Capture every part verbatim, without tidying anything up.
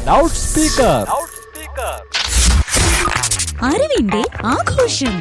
Loud speaker. അറിവിന്റെ ആഘോഷം.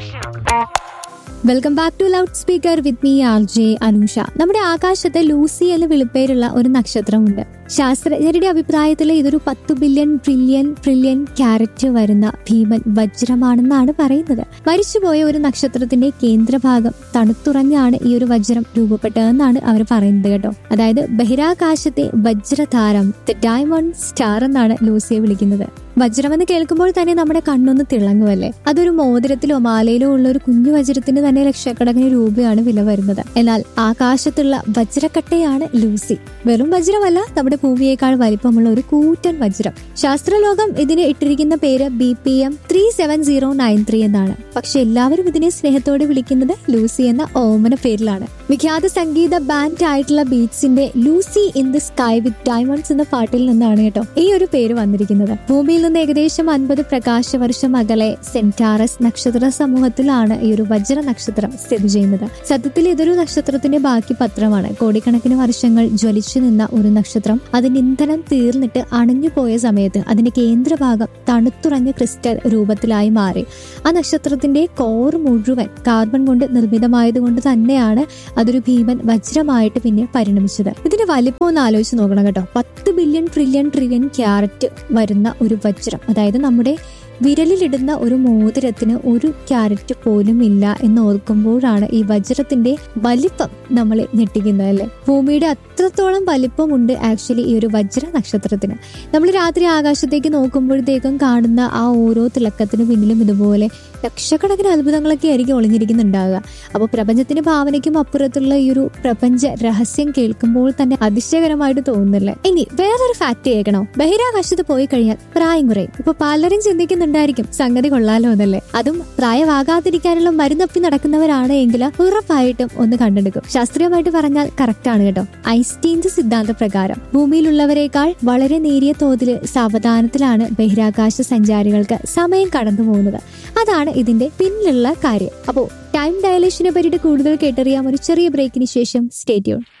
Welcome back to loud speaker with me R J Anusha. നമ്മുടെ ആകാശത്ത് ലൂസി എന്ന് വിളിപ്പേരുള്ള ഒരു നക്ഷത്രമുണ്ട്. ശാസ്ത്രജ്ഞരുടെ അഭിപ്രായത്തിൽ ഇതൊരു പത്ത് ബില്യൺ ട്രില്യൺ ട്രില്യൺ ക്യാരറ്റ് വരുന്ന ഭീമൻ വജ്രമാണെന്നാണ് പറയുന്നത്. മരിച്ചുപോയ ഒരു നക്ഷത്രത്തിന്റെ കേന്ദ്രഭാഗം തണുത്തുറഞ്ഞാണ് ഈ ഒരു വജ്രം രൂപപ്പെട്ടതെന്നാണ് അവർ പറയുന്നത് കേട്ടോ. അതായത് ബഹിരാകാശത്തെ വജ്രതാരം, ദ ഡയമണ്ട് സ്റ്റാർ എന്നാണ് ലൂസിയെ വിളിക്കുന്നത്. വജ്രമെന്ന് കേൾക്കുമ്പോൾ തന്നെ നമ്മുടെ കണ്ണൊന്ന് തിളങ്ങുമല്ലേ. അതൊരു മോതിരത്തിലോ മാലയിലോ ഉള്ള ഒരു കുഞ്ഞു വജ്രത്തിന് തന്നെ ലക്ഷക്കണക്കിന് രൂപയാണ് വില വരുന്നത്. എന്നാൽ ആകാശത്തുള്ള വജ്രക്കട്ടയാണ് ലൂസി. വെറും വജ്രമല്ല, നമ്മുടെ ഭൂമിയേക്കാൾ വലിപ്പമുള്ള ഒരു കൂറ്റൻ വജ്രം. ശാസ്ത്രലോകം ഇതിന് ഇട്ടിരിക്കുന്ന പേര് B P M three seven zero nine three എന്നാണ്. പക്ഷെ എല്ലാവരും ഇതിനെ സ്നേഹത്തോടെ വിളിക്കുന്നത് ലൂസി എന്ന ഓമന പേരിലാണ്. വിഖ്യാത സംഗീത ബാൻഡ് ആയിട്ടുള്ള ബീറ്റ്സിന്റെ Lucy in the sky with diamonds എന്ന പാട്ടിൽ നിന്നാണ് കേട്ടോ ഈ ഒരു പേര് വന്നിരിക്കുന്നത്. ഭൂമിയിൽ നിന്ന് ഏകദേശം അൻപത് പ്രകാശവർഷം അകലെ സെന്റാറസ് നക്ഷത്ര സമൂഹത്തിലാണ് ഈ ഒരു വജ്ര നക്ഷത്രം സ്ഥിതി ചെയ്യുന്നത്. സത്യത്തിൽ ഇതൊരു നക്ഷത്രത്തിന്റെ ബാക്കി പത്രമാണ്. കോടിക്കണക്കിന് വർഷങ്ങൾ ജ്വലിച്ചു നിന്ന ഒരു നക്ഷത്രം അതിന്റെ ഇന്ധനം തീർന്നിട്ട് അണഞ്ഞു പോയ സമയത്ത് അതിന്റെ കേന്ദ്രഭാഗം തണുത്തുറഞ്ഞ ക്രിസ്റ്റൽ രൂപത്തിലായി മാറി. ആ നക്ഷത്രത്തിന്റെ കോർ മുഴുവൻ കാർബൺ കൊണ്ട് നിർമ്മിതമായതുകൊണ്ട് തന്നെയാണ് അതൊരു ഭീമൻ വജ്രമായിട്ട് പിന്നെ പരിണമിച്ചത്. ഇതിന്റെ വലിപ്പം ഒന്ന് ആലോചിച്ച് നോക്കണം കേട്ടോ. പത്ത് ബില്യൺ ട്രില്യൺ ട്രില്യൺ ക്യാരറ്റ് വരുന്ന ഒരു വജ്രം. അതായത് നമ്മുടെ വിരലിലിടുന്ന ഒരു മോതിരത്തിന് ഒരു ക്യാരറ്റ് പോലും ഇല്ല എന്ന് ഓർക്കുമ്പോഴാണ് ഈ വജ്രത്തിന്റെ വലിപ്പം നമ്മളെ ഞെട്ടിക്കുന്നത് അല്ലെ. ഭൂമിയുടെ അത്രത്തോളം വലിപ്പമുണ്ട് ആക്ച്വലി ഈ ഒരു വജ്ര നക്ഷത്രത്തിന്. നമ്മൾ രാത്രി ആകാശത്തേക്ക് നോക്കുമ്പോഴത്തേക്കും കാണുന്ന ആ ഓരോ തിളക്കത്തിന് പിന്നിലും ഇതുപോലെ ലക്ഷക്കണക്കിന് അത്ഭുതങ്ങളൊക്കെ ആയിരിക്കും ഒളിഞ്ഞിരിക്കുന്നുണ്ടാവുക. അപ്പോൾ പ്രപഞ്ചത്തിന്റെ ഭാവനയ്ക്കും അപ്പുറത്തുള്ള ഈ ഒരു പ്രപഞ്ച രഹസ്യം കേൾക്കുമ്പോൾ തന്നെ അതിശയകരമായിട്ട് തോന്നുന്നില്ലേ. ഇനി വേറൊരു ഫാക്ട് കേൾക്കണോ? ബഹിരാകാശത്ത് പോയി കഴിഞ്ഞാൽ പ്രായം കുറയും. ഇപ്പൊ പലരും ചിന്തിക്കുന്നുണ്ടായിരിക്കും സംഗതി കൊള്ളാലോ എന്നല്ലേ. അതും പ്രായമാകാതിരിക്കാനുള്ള മരുന്നപ്പി നടക്കുന്നവരാണ് എങ്കിൽ ഉറപ്പായിട്ടും ഒന്ന് കണ്ടെടുക്കും. ശാസ്ത്രീയമായിട്ട് പറഞ്ഞാൽ കറക്റ്റ് ആണ് കേട്ടോ. ഐൻസ്റ്റീന്റെ സിദ്ധാന്ത പ്രകാരം ഭൂമിയിലുള്ളവരെക്കാൾ വളരെ നേരിയ തോതിൽ സാവധാനത്തിലാണ് ബഹിരാകാശ സഞ്ചാരികൾക്ക് സമയം കടന്നു പോകുന്നത്. അതാണ് ഇതിന്റെ പിന്നിലുള്ള കാര്യം. അപ്പോ ടൈം ഡയലേഷനെ പറ്റിയിട്ട് കൂടുതൽ കേട്ടറിയാം ഒരു ചെറിയ ബ്രേക്കിന് ശേഷം. Stay tune.